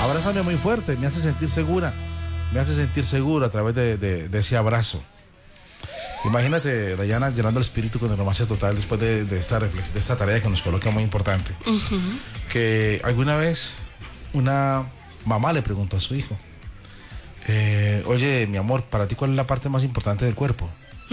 Abrázame muy fuerte, me hace sentir segura. Me hace sentir segura a través de ese abrazo. Imagínate, Dayana, llenando el espíritu con renovación total después de esta tarea que nos coloca muy importante. Que alguna vez una mamá le preguntó a su hijo, oye, mi amor, para ti, ¿cuál es la parte más importante del cuerpo?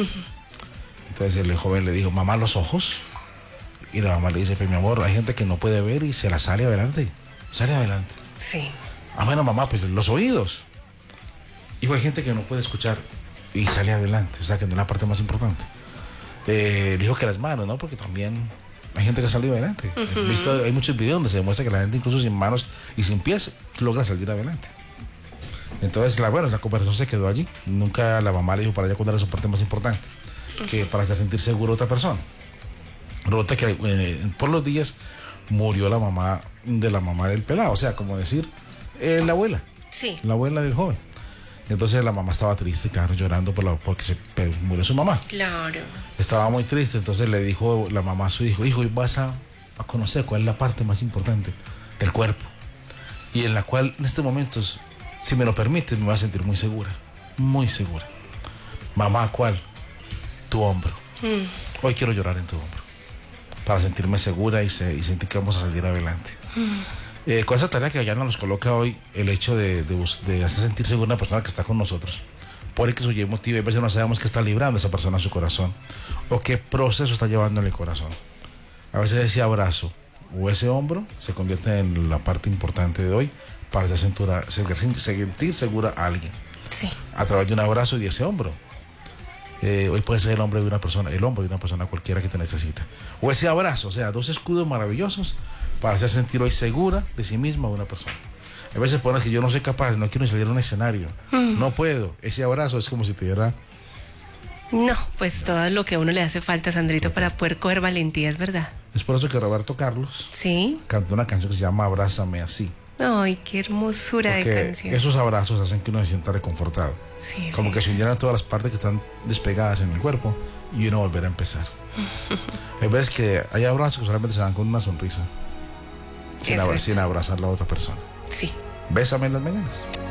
Entonces el joven le dijo, mamá, los ojos. Y la mamá le dice, pues mi amor, hay gente que no puede ver y se la sale adelante. Sale adelante. Sí. Ah, bueno, mamá, pues los oídos. Y hay gente que no puede escuchar y sale adelante. O sea, que no es la parte más importante. Dijo que las manos, ¿no? Porque también hay gente que ha salido adelante. Hay muchos videos donde se demuestra que la gente, incluso sin manos y sin pies, logra salir adelante. Entonces, la conversación se quedó allí. Nunca la mamá le dijo para ella cuál era su parte más importante, que para hacer sentir seguro a otra persona. Resulta que por los días murió la mamá del pelado, o sea, como decir, la abuela. Sí. La abuela del joven. Entonces la mamá estaba triste, claro, llorando porque murió su mamá. Claro. Estaba muy triste, entonces le dijo la mamá a su hijo, hijo, vas a conocer cuál es la parte más importante del cuerpo. Y en la cual, en este momento, si me lo permites, me voy a sentir muy segura. Muy segura. Mamá, ¿cuál? Tu hombro. Hoy quiero llorar en tu hombro, para sentirme segura y sentir que vamos a salir adelante. Con esa tarea que allá nos coloca hoy, el hecho de hacer sentir segura a una persona que está con nosotros, por que su motivo, a veces no sabemos qué está librando esa persona en su corazón, o qué proceso está llevando en el corazón. A veces ese abrazo o ese hombro se convierte en la parte importante de hoy para sentir segura a alguien. Sí. A través de un abrazo y de ese hombro. Hoy puede ser el hombro de una persona cualquiera que te necesita. O ese abrazo, o sea, dos escudos maravillosos para hacer sentir hoy segura de sí misma a una persona. A veces pones que yo no soy capaz, no quiero salir a un escenario, no puedo. Ese abrazo es como si te diera... No, pues todo lo que a uno le hace falta, Sandrito, para poder coger valentía, es verdad. Es por eso que Roberto Carlos cantó una canción que se llama Abrázame así. Ay, qué hermosura de canción. Esos abrazos hacen que uno se sienta reconfortado. Sí, como que se hundieran todas las partes que están despegadas en el cuerpo y uno volver a empezar. Hay veces que hay abrazos que solamente se dan con una sonrisa, sin abrazar a la otra persona. Sí. Bésame en las mañanas.